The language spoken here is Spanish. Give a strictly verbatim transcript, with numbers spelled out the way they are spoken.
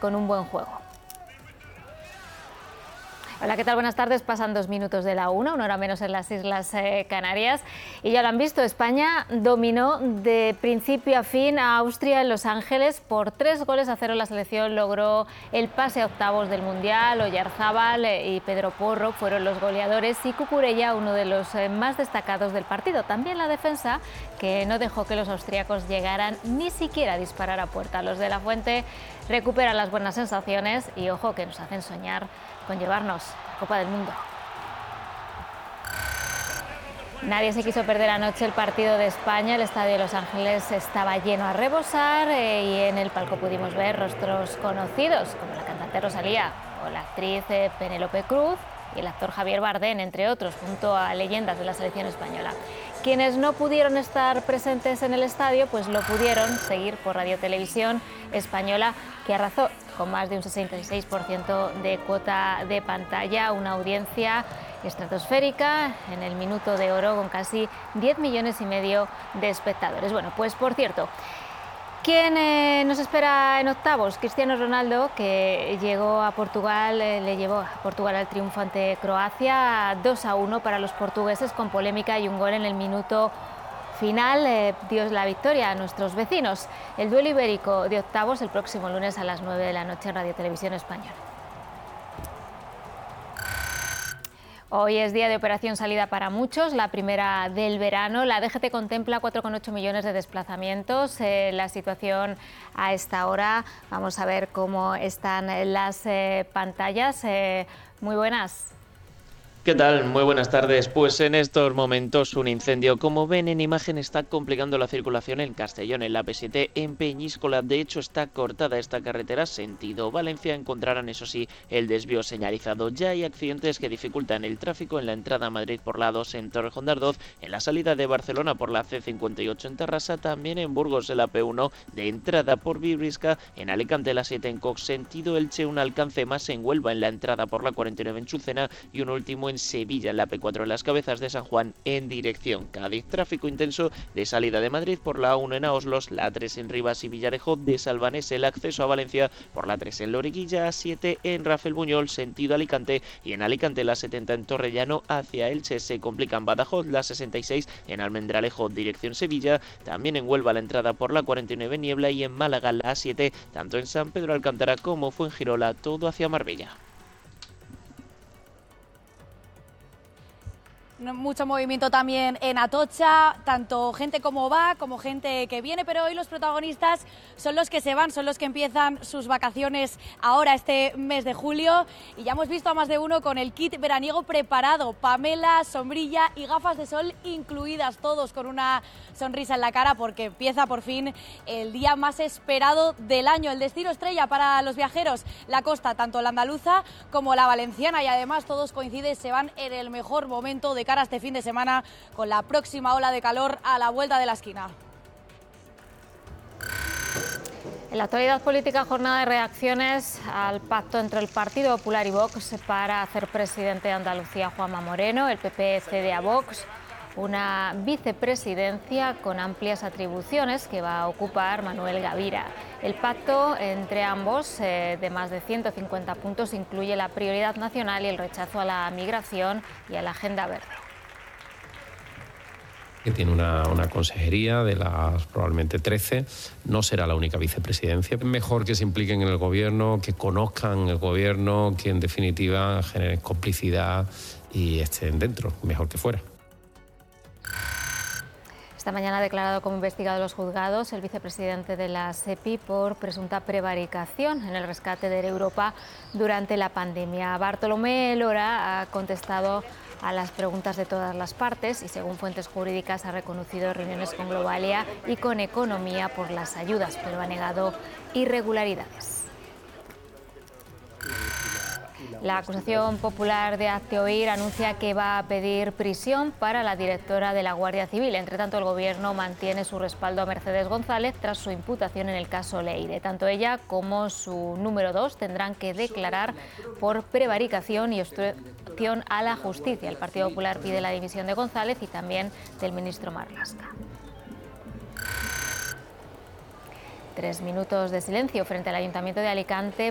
con un buen juego. Hola, ¿qué tal? Buenas tardes. Pasan dos minutos de la una, una hora menos en las Islas eh, Canarias. Y ya lo han visto, España dominó de principio a fin a Austria en Los Ángeles. Por tres goles a cero la selección logró el pase a octavos del Mundial. Oyarzábal y Pedro Porro fueron los goleadores y Cucurella uno de los eh, más destacados del partido. También la defensa, que no dejó que los austríacos llegaran ni siquiera a disparar a puerta. Los de la Fuente recuperan las buenas sensaciones y ojo que nos hacen soñar con llevarnos a Copa del Mundo. Nadie se quiso perder anoche el partido de España. El estadio de Los Ángeles estaba lleno a rebosar eh, y en el palco pudimos ver rostros conocidos como la cantante Rosalía o la actriz eh, Penélope Cruz y el actor Javier Bardem, entre otros, junto a leyendas de la selección española. Quienes no pudieron estar presentes en el estadio, pues lo pudieron seguir por Radio Televisión Española, que arrasó con más de un sesenta y seis por ciento de cuota de pantalla, una audiencia estratosférica en el minuto de oro con casi diez millones y medio de espectadores. Bueno, pues por cierto, ¿quién eh, nos espera en octavos? Cristiano Ronaldo, que llegó a Portugal, eh, le llevó a Portugal al triunfo ante Croacia, dos a uno para los portugueses, con polémica y un gol en el minuto final eh, dio la victoria a nuestros vecinos. El duelo ibérico de octavos el próximo lunes a las nueve de la noche en Radio Televisión Española. Hoy es día de operación salida para muchos, la primera del verano. La D G T contempla cuatro coma ocho millones de desplazamientos. Eh, la situación a esta hora, vamos a ver cómo están las eh, pantallas. Eh, muy buenas. ¿Qué tal? Muy buenas tardes. Pues en estos momentos un incendio, como ven en imagen, está complicando la circulación en Castellón, en la P siete, en Peñíscola. De hecho, está cortada esta carretera sentido Valencia. Encontrarán, eso sí, el desvío señalizado. Ya hay accidentes que dificultan el tráfico en la entrada a Madrid por la dos en Torrejón de Ardoz, en la salida de Barcelona por la C cincuenta y ocho en Terrassa, también en Burgos en la P uno de entrada por Vibrisca, en Alicante la siete en Cox sentido Elche, un alcance más en Huelva en la entrada por la cuarenta y nueve en Chucena y un último en Sevilla en la P cuatro en Las Cabezas de San Juan en dirección Cádiz. Tráfico intenso de salida de Madrid por la A uno en Aoslos, la A tres en Rivas y Villarejo de Salvanés, el acceso a Valencia por la tres en Loriguilla, A siete en Rafael Buñol sentido Alicante y en Alicante la setenta en Torrellano hacia Elche. Se complica en Badajoz la sesenta y seis en Almendralejo dirección Sevilla, también en Huelva la entrada por la cuarenta y nueve Niebla y en Málaga la A siete tanto en San Pedro Alcántara como Fuengirola, todo hacia Marbella. Mucho movimiento también en Atocha, tanto gente como va como gente que viene, pero hoy los protagonistas son los que se van, son los que empiezan sus vacaciones ahora este mes de julio y ya hemos visto a más de uno con el kit veraniego preparado, Pamela, sombrilla y gafas de sol incluidas, todos con una sonrisa en la cara porque empieza por fin el día más esperado del año, el destino estrella para los viajeros, la costa, tanto la andaluza como la valenciana y además todos coinciden, se van en el mejor momento de cara a este fin de semana con la próxima ola de calor a la vuelta de la esquina. En la actualidad política, jornada de reacciones al pacto entre el Partido Popular y Vox para hacer presidente de Andalucía Juanma Moreno. El P P cede a Vox una vicepresidencia con amplias atribuciones que va a ocupar Manuel Gavira. El pacto entre ambos, eh, de más de ciento cincuenta puntos, incluye la prioridad nacional y el rechazo a la migración y a la agenda verde. Que tiene una, una consejería de las probablemente trece, no será la única vicepresidencia. Es mejor que se impliquen en el gobierno, que conozcan el gobierno, que en definitiva generen complicidad y estén dentro, mejor que fuera. Esta mañana ha declarado como investigado en los juzgados el vicepresidente de la SEPI por presunta prevaricación en el rescate de Europa durante la pandemia. Bartolomé Lora ha contestado a las preguntas de todas las partes y, según fuentes jurídicas, ha reconocido reuniones con Globalia y con Economía por las ayudas, pero ha negado irregularidades. La acusación popular de Hazte Oír anuncia que va a pedir prisión para la directora de la Guardia Civil. Entre tanto, el Gobierno mantiene su respaldo a Mercedes González tras su imputación en el caso Leire. Tanto ella como su número dos tendrán que declarar por prevaricación y obstrucción a la justicia. El Partido Popular pide la dimisión de González y también del ministro Marlaska. Tres minutos de silencio frente al Ayuntamiento de Alicante